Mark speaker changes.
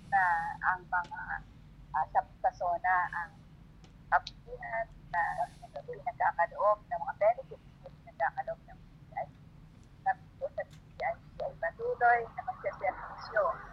Speaker 1: na ang mga sa SONA ang kapihan na pinagkakaloob ng mga benefits na pinagkakaloob ng BPI. Tapos sa BPI ay patuloy na magsaservisyo